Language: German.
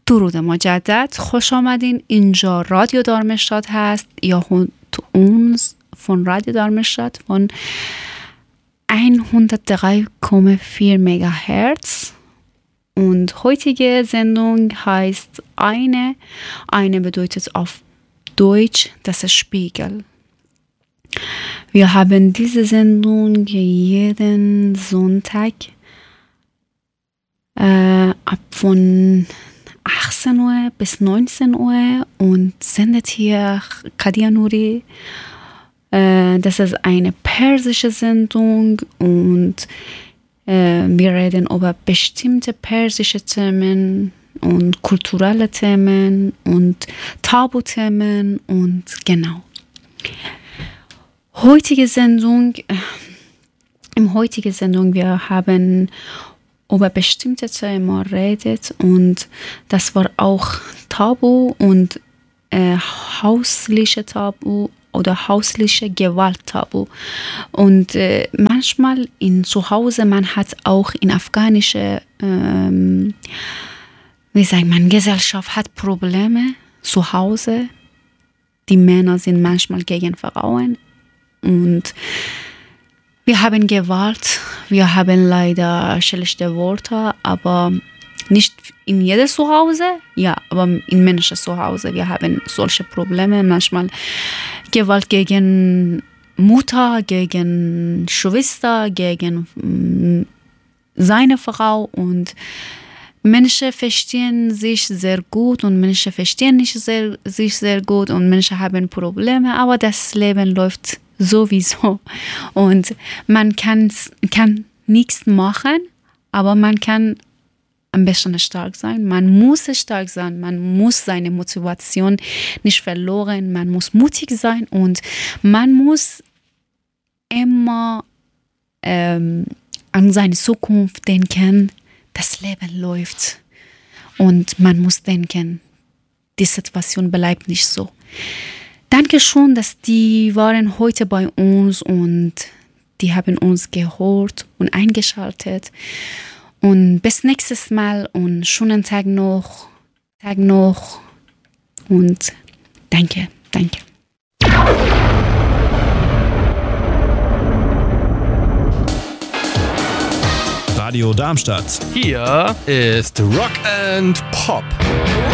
درود مجدد، خوش آمدین. اینجا رادیو دارمشتات هست یا تو uns von Radio Darmstadt von 103,4 MHz. Und heutige Sendung heißt eine. Eine bedeutet auf Deutsch das Spiegel. Wir haben diese Sendung jeden Sonntag ab von 18 Uhr bis 19 Uhr und sendet hier Kadia Nouri. Das ist eine persische Sendung und wir reden über bestimmte persische Themen und kulturelle Themen und Tabuthemen und genau. Im heutigen Sendung, wir haben über bestimmte Themen redet und das war auch Tabu und hausliche Tabu oder hausliche Gewalt-Tabu. Und manchmal zu Hause, man hat auch in afghanischer Gesellschaft hat Probleme zu Hause. Die Männer sind manchmal gegen Frauen und wir haben Gewalt, wir haben leider schlechte Worte, aber nicht in jedem Zuhause, ja, aber in Menschen zu Hause. Wir haben solche Probleme, manchmal Gewalt gegen Mutter, gegen Schwester, gegen seine Frau und Menschen verstehen sich sehr gut und Menschen verstehen sich sehr gut und Menschen haben Probleme, aber das Leben läuft sowieso und man kann nichts machen, aber man kann ein bisschen stark sein. Man muss stark sein, man muss seine Motivation nicht verlieren, man muss mutig sein und man muss immer an seine Zukunft denken. Das Leben läuft und man muss denken, die Situation bleibt nicht so. Danke schon, dass die waren heute bei uns und die haben uns gehört und eingeschaltet. Und bis nächstes Mal und schönen Tag noch und danke. Radio Darmstadt. Hier ist Rock and Pop.